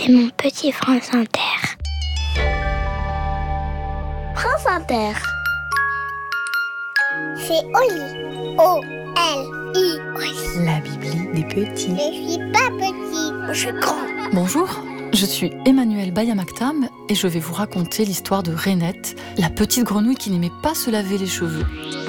C'est mon petit France Inter. France Inter. C'est Oli. O-L-I. Oli. La Bibli des petits. Je suis pas petit, je suis grand. Bonjour, je suis Emmanuelle Bayamaktam et je vais vous raconter l'histoire de Rainette, la petite grenouille qui n'aimait pas se laver les cheveux.